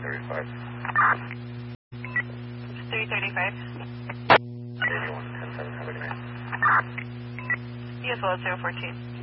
335. 335. 81, 10-7, have a good night. You as well as 014.